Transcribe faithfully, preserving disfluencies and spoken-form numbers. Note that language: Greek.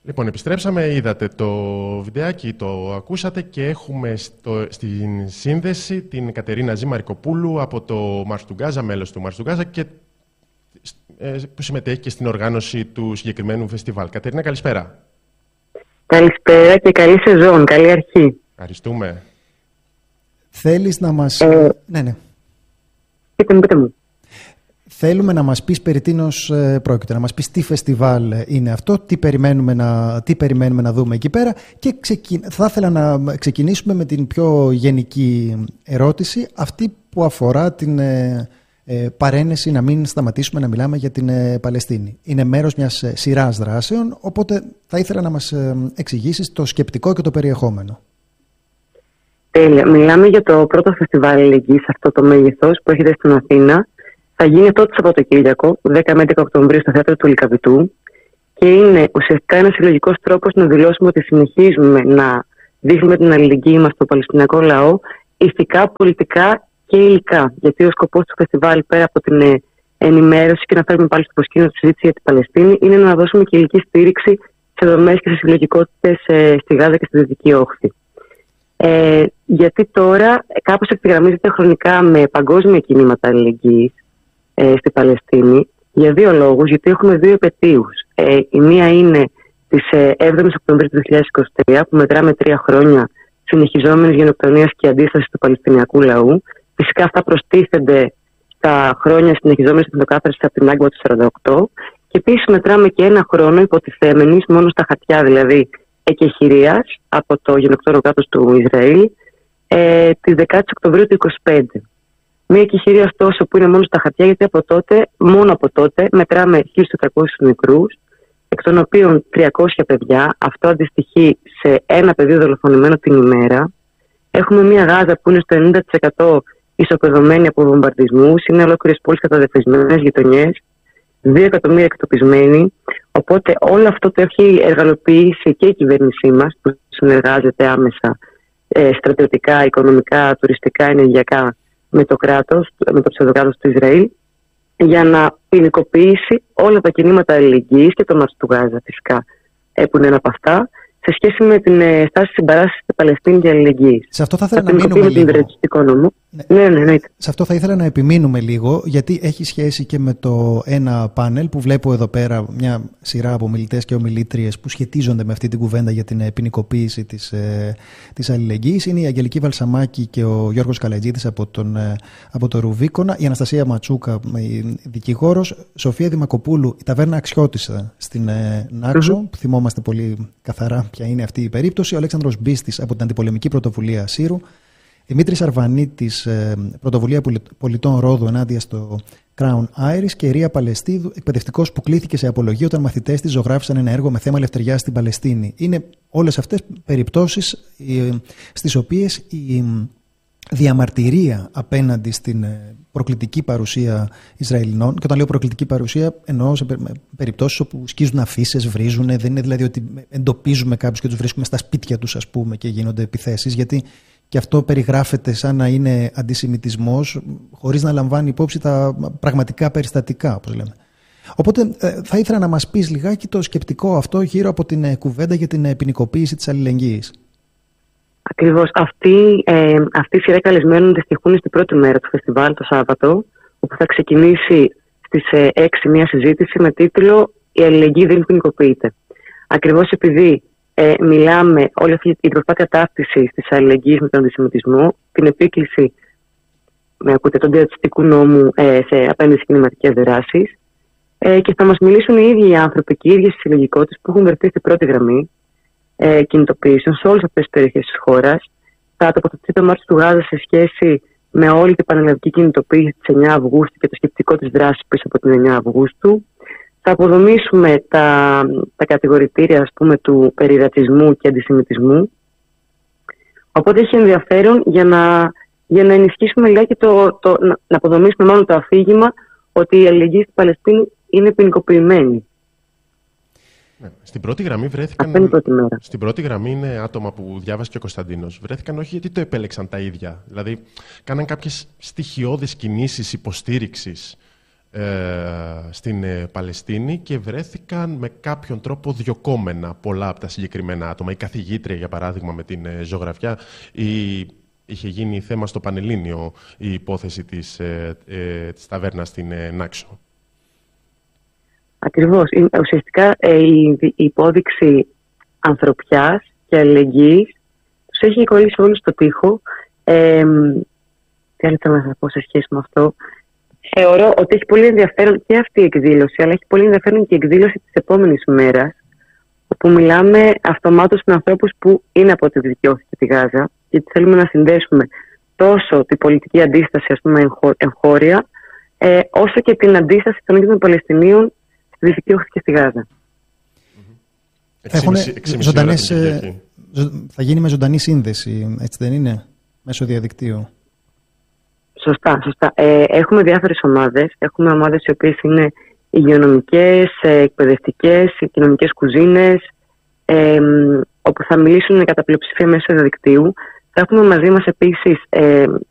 Λοιπόν, επιστρέψαμε, είδατε το βιντεάκι, το ακούσατε και έχουμε στο, στην σύνδεση την Κατερίνα Ζή Μαρικοπούλου από το Μάρς του Γκάζα, μέλος του Μάρς του Γκάζα και ε, που συμμετέχει και στην οργάνωση του συγκεκριμένου φεστιβάλ. Κατερίνα, καλησπέρα. Καλησπέρα και καλή σεζόν, καλή αρχή. Ευχαριστούμε. Θέλεις να μας... Ε, ναι, ναι. Πείτε μου, πείτε μου. Θέλουμε να μας πεις περί τίνος πρόκειται, να μας πεις τι φεστιβάλ είναι αυτό, τι περιμένουμε να, τι περιμένουμε να δούμε εκεί πέρα και ξεκι... θα ήθελα να ξεκινήσουμε με την πιο γενική ερώτηση, αυτή που αφορά την ε, ε, παρένεση να μην σταματήσουμε να μιλάμε για την ε, Παλαιστίνη. Είναι μέρος μιας ε, σειράς δράσεων, οπότε θα ήθελα να μας ε, εξηγήσεις το σκεπτικό και το περιεχόμενο. Τέλεια. Μιλάμε για το πρώτο φεστιβάλ αλληλεγγύης, αυτό το μέγεθος που έχετε στην Αθήνα. Θα γίνει αυτό το Σαββατοκύριακο, δέκα με έντεκα Οκτωβρίου, στο θέατρο του Λυκαβητού. Και είναι ουσιαστικά ένας συλλογικός τρόπος να δηλώσουμε ότι συνεχίζουμε να δείχνουμε την αλληλεγγύη μας στο Παλαιστινιακό λαό, ηθικά, πολιτικά και υλικά. Γιατί ο σκοπός του φεστιβάλ, πέρα από την ενημέρωση και να φέρουμε πάλι στο προσκήνιο τη συζήτηση για την Παλαιστίνη, είναι να δώσουμε και υλική στήριξη σε δομές και σε συλλογικότητες στη Γάζα και στη Δυτική Όχθη. Ε, γιατί τώρα κάπως ευθυγραμμίζεται χρονικά με παγκόσμια κινήματα αλληλεγγύης ε, στη Παλαιστίνη για δύο λόγους. Γιατί έχουμε δύο επετείους. Ε, η μία είναι της ε, έβδομης Οκτωβρίου του δύο χιλιάδες είκοσι τρία, που μετράμε τρία χρόνια συνεχιζόμενης γενοκτονίας και αντίστασης του Παλαιστινιακού λαού. Φυσικά αυτά προστίθενται στα χρόνια συνεχιζόμενης εθνοκάθαρσης από την Άγκβα του χίλια εννιακόσια σαράντα οκτώ. Και επίσης μετράμε και ένα χρόνο υποτιθέμενης, μόνο στα χαρτιά δηλαδή, εκεχηρίας από το γενοκτόνο κράτος του Ισραήλ ε, τη δέκατη Οκτωβρίου του είκοσι πέντε. Μια εκεχηρία ωστόσο που είναι μόνο στα χαρτιά, γιατί από τότε, μόνο από τότε μετράμε χίλιους τετρακόσιους νεκρούς, εκ των οποίων τριακόσια παιδιά. Αυτό αντιστοιχεί σε ένα παιδί δολοφονημένο την ημέρα. Έχουμε μια Γάζα που είναι στο ενενήντα τοις εκατό ισοπεδωμένη από βομβαρδισμούς, είναι ολόκληρες πόλεις καταδεφισμένες, γειτονιές, δύο εκατομμύρια εκτοπισμένοι. Οπότε όλο αυτό το έχει εργαλοποιήσει και η κυβέρνησή μας, που συνεργάζεται άμεσα ε, στρατιωτικά, οικονομικά, τουριστικά, ενεργειακά με το κράτος, με το ψευδοκράτος του Ισραήλ, για να ποινικοποιήσει όλα τα κινήματα αλληλεγγύης και το Μάρς του Γάζα φυσικά, ε, που είναι ένα από αυτά, σε σχέση με την ε, στάση συμπαράστασης στην Παλαιστίνη και αλληλεγγύης. Σε αυτό θα ήθελα να μείνουμε λίγο. Ναι, ναι, ναι. Σε αυτό θα ήθελα να επιμείνουμε λίγο, γιατί έχει σχέση και με το ένα πάνελ που βλέπω εδώ πέρα, μια σειρά από ομιλητές και ομιλήτριες που σχετίζονται με αυτή την κουβέντα για την ποινικοποίηση της, ε, της αλληλεγγύης. Είναι η Αγγελική Βαλσαμάκη και ο Γιώργος Καλατζίδης από, τον, ε, από το Ρουβίκονα, η Αναστασία Ματσούκα, η δικηγόρος, Σοφία Δημακοπούλου, η Ταβέρνα Αξιώτισσα στην ε, Νάξο, mm-hmm. που θυμόμαστε πολύ καθαρά ποια είναι αυτή η περίπτωση, ο Αλέξανδρος Μπίστης από την Αντιπολεμική Πρωτοβουλία Σύρου, Δημήτρης Αρβανίτης, Πρωτοβουλία Πολιτών Ρόδου ενάντια στο Crown Iris, και η Ρία Παλαιστίδου, εκπαιδευτικός που κλήθηκε σε απολογία όταν μαθητές της ζωγράφησαν ένα έργο με θέμα ελευθεριάς στην Παλαιστίνη. Είναι όλες αυτές περιπτώσεις στις οποίες η διαμαρτυρία απέναντι στην προκλητική παρουσία Ισραηλινών, και όταν λέω προκλητική παρουσία εννοώ σε περιπτώσεις όπου σκίζουν αφίσες, βρίζουν, δεν είναι δηλαδή ότι εντοπίζουμε κάποιους και τους βρίσκουμε στα σπίτια τους, ας πούμε, και γίνονται επιθέσεις, γιατί και αυτό περιγράφεται σαν να είναι αντισημιτισμός, χωρίς να λαμβάνει υπόψη τα πραγματικά περιστατικά, όπως λέμε. Οπότε θα ήθελα να μας πεις λιγάκι το σκεπτικό αυτό γύρω από την κουβέντα για την ποινικοποίηση της αλληλεγγύης. Ακριβώς. Αυτή, ε, αυτή η σειρά καλεσμένων δυστυχούν στην πρώτη μέρα του φεστιβάλ, το Σάββατο, όπου θα ξεκινήσει στις ε, έξι μια συζήτηση με τίτλο «Η αλληλεγγύη δεν ποινικοποιείται». Ακριβώς επειδή ε, μιλάμε όλη αυτή η προσπάθεια ταύτισης της αλληλεγγύης με τον αντισημιτισμό, την επίκληση, με ακούτε, τον διατιστικού νόμου ε, σε απέναντι στις κλιματικές δράσεις, ε, και θα μας μιλήσουν οι ίδιοι οι άνθρωποι και οι ίδιες οι συλλογικότητες που έχουν βρεθεί στην πρώτη γραμμή Ε, κινητοποιήσεων σε όλες αυτές τις περιοχές της χώρας. Θα τοποθετηθεί το Μάρς του Γάζα σε σχέση με όλη την πανελλαδική κινητοποίηση της εννέα Αυγούστου και το σκεπτικό της δράσης πίσω από την εννέα Αυγούστου. Θα αποδομήσουμε τα, τα κατηγορητήρια, ας πούμε, του περιρατσισμού και αντισημιτισμού. Οπότε έχει ενδιαφέρον για να, για να ενισχύσουμε λιγάκι το, το, να, να αποδομήσουμε μάλλον το αφήγημα ότι η αλληλεγγύη στην Παλαιστίνη είναι ποινικοποιημένη. Ναι. Στην πρώτη γραμμή βρέθηκαν. Αυτή είναι η πρώτη μέρα. Στην πρώτη γραμμή είναι άτομα που διάβασε και ο Κωνσταντίνος. Βρέθηκαν όχι γιατί το επέλεξαν τα ίδια. Δηλαδή, κάναν κάποιες στοιχειώδεις κινήσεις υποστήριξης στην Παλαιστίνη και βρέθηκαν με κάποιον τρόπο διωκόμενα πολλά από τα συγκεκριμένα άτομα. Η καθηγήτρια, για παράδειγμα, με την ζωγραφιά, η... είχε γίνει θέμα στο Πανελλήνιο η υπόθεση της, ε, ε, της ταβέρνας στην ε, Νάξο. Ακριβώς. Ουσιαστικά ε, η, η υπόδειξη ανθρωπιάς και αλληλεγγύης τους έχει κολλήσει όλους στο τοίχο. Ε, τι άλλο θέλω να σας πω σε σχέση με αυτό. Θεωρώ ότι έχει πολύ ενδιαφέρον και αυτή η εκδήλωση, αλλά έχει πολύ ενδιαφέρον και η εκδήλωση της επόμενης μέρας, όπου μιλάμε αυτομάτως με ανθρώπους που είναι από τη δικαιώθη και τη Γάζα, γιατί θέλουμε να συνδέσουμε τόσο την πολιτική αντίσταση, ας πούμε, εγχώρια, ε, όσο και την αντίσταση των ίδιων των Παλαιστινίων στη δικαιώθη και στη Γάζα. Έχουν ζωντανές, θα γίνει με ζωντανή σύνδεση, έτσι δεν είναι, μέσω διαδικτύου? Σωστά, σωστά. Ε, έχουμε διάφορες ομάδες. Έχουμε ομάδες οι οποίες είναι υγειονομικές, εκπαιδευτικές, κοινωνικές κουζίνες, ε, όπου θα μιλήσουν κατά πλειοψηφία μέσω διαδικτύου. Θα έχουμε μαζί μας επίσης ε,